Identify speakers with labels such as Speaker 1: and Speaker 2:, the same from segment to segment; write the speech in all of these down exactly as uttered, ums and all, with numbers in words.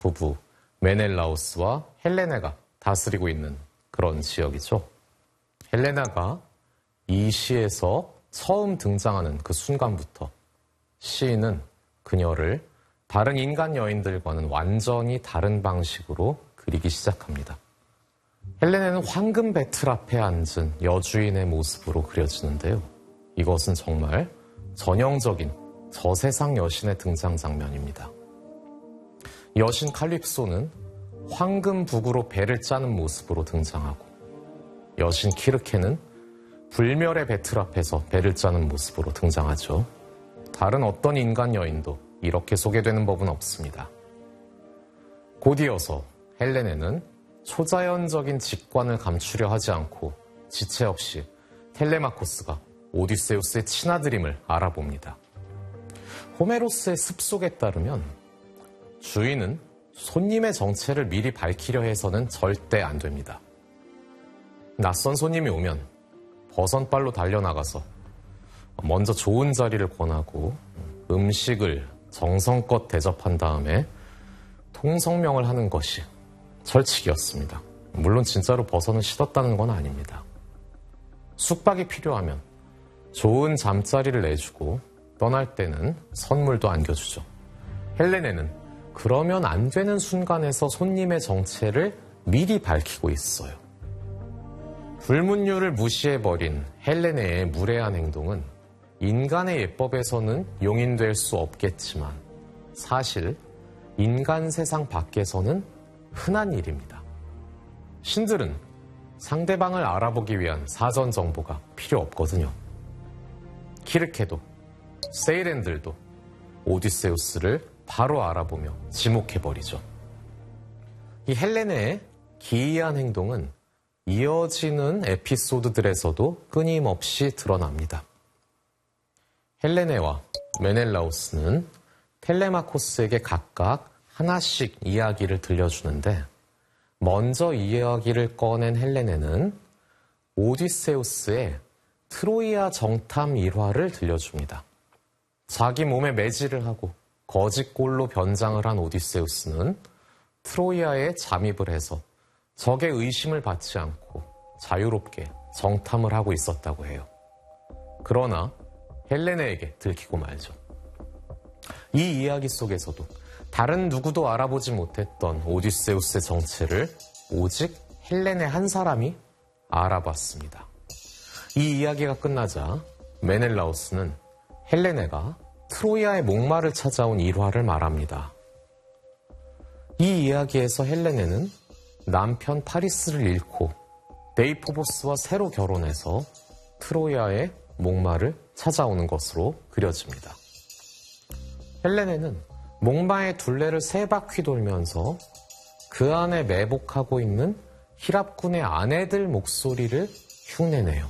Speaker 1: 부부 메넬라우스와 헬레네가 다스리고 있는 그런 지역이죠. 헬레나가 이 시에서 처음 등장하는 그 순간부터 시인은 그녀를 다른 인간 여인들과는 완전히 다른 방식으로 그리기 시작합니다. 헬레네는 황금 배틀 앞에 앉은 여주인의 모습으로 그려지는데요. 이것은 정말 전형적인 저세상 여신의 등장 장면입니다. 여신 칼립소는 황금 북으로 배를 짜는 모습으로 등장하고 여신 키르케는 불멸의 배틀 앞에서 배를 짜는 모습으로 등장하죠. 다른 어떤 인간 여인도 이렇게 소개되는 법은 없습니다. 곧 이어서 헬레네는 초자연적인 직관을 감추려 하지 않고 지체 없이 텔레마코스가 오디세우스의 친아들임을 알아봅니다. 호메로스의 습속에 따르면 주인은 손님의 정체를 미리 밝히려 해서는 절대 안 됩니다. 낯선 손님이 오면 버선발로 달려나가서 먼저 좋은 자리를 권하고 음식을 정성껏 대접한 다음에 통성명을 하는 것이 철칙이었습니다. 물론 진짜로 버선을 씻었다는 건 아닙니다. 숙박이 필요하면 좋은 잠자리를 내주고 떠날 때는 선물도 안겨주죠. 헬레네는 그러면 안 되는 순간에서 손님의 정체를 미리 밝히고 있어요. 불문율을 무시해버린 헬레네의 무례한 행동은 인간의 예법에서는 용인될 수 없겠지만 사실 인간 세상 밖에서는 흔한 일입니다. 신들은 상대방을 알아보기 위한 사전 정보가 필요 없거든요. 키르케도 세이렌들도 오디세우스를 바로 알아보며 지목해버리죠. 이 헬레네의 기이한 행동은 이어지는 에피소드들에서도 끊임없이 드러납니다. 헬레네와 메넬라우스는 텔레마코스에게 각각 하나씩 이야기를 들려주는데 먼저 이야기를 꺼낸 헬레네는 오디세우스의 트로이아 정탐 일화를 들려줍니다. 자기 몸에 매질을 하고 거짓골로 변장을 한 오디세우스는 트로이아에 잠입을 해서 적의 의심을 받지 않고 자유롭게 정탐을 하고 있었다고 해요. 그러나 헬레네에게 들키고 말죠. 이 이야기 속에서도 다른 누구도 알아보지 못했던 오디세우스의 정체를 오직 헬레네 한 사람이 알아봤습니다. 이 이야기가 끝나자 메넬라우스는 헬레네가 트로이아의 목마를 찾아온 일화를 말합니다. 이 이야기에서 헬레네는 남편 파리스를 잃고 데이포보스와 새로 결혼해서 트로이아의 목마를 찾아오는 것으로 그려집니다. 헬레네는 목마의 둘레를 세 바퀴 돌면서 그 안에 매복하고 있는 히랍군의 아내들 목소리를 흉내내요.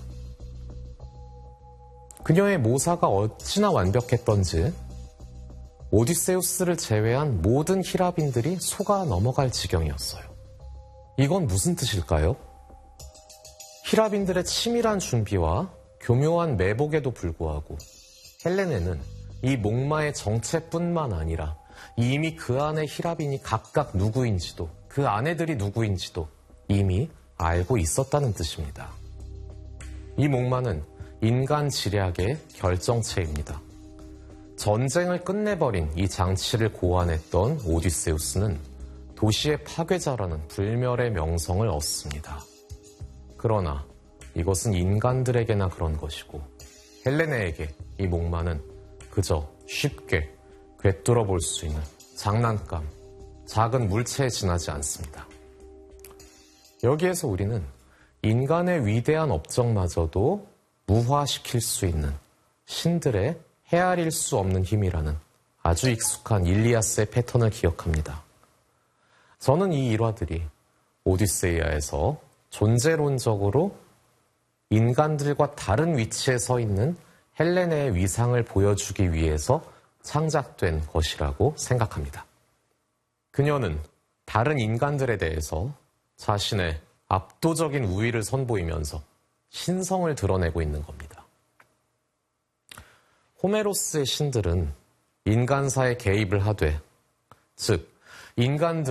Speaker 1: 그녀의 모사가 어찌나 완벽했던지 오디세우스를 제외한 모든 히랍인들이 속아 넘어갈 지경이었어요. 이건 무슨 뜻일까요? 히랍인들의 치밀한 준비와 교묘한 매복에도 불구하고 헬레네는 이 목마의 정체뿐만 아니라 이미 그 안에 히랍인이 각각 누구인지도 그 아내들이 누구인지도 이미 알고 있었다는 뜻입니다. 이 목마는 인간 지략의 결정체입니다. 전쟁을 끝내버린 이 장치를 고안했던 오디세우스는 도시의 파괴자라는 불멸의 명성을 얻습니다. 그러나 이것은 인간들에게나 그런 것이고 헬레네에게 이 목마는 그저 쉽게 꿰뚫어 볼 수 있는 장난감, 작은 물체에 지나지 않습니다. 여기에서 우리는 인간의 위대한 업적마저도 무화시킬 수 있는 신들의 헤아릴 수 없는 힘이라는 아주 익숙한 일리아스의 패턴을 기억합니다. 저는 이 일화들이 오디세이아에서 존재론적으로 인간들과 다른 위치에 서 있는 헬레네의 위상을 보여주기 위해서 창작된 것이라고 생각합니다. 그녀는 다른 인간들에 대해서 자신의 압도적인 우위를 선보이면서 신성을 드러내고 있는 겁니다. 호메로스의 신들은 인간사에 개입을 하되, 즉 인간들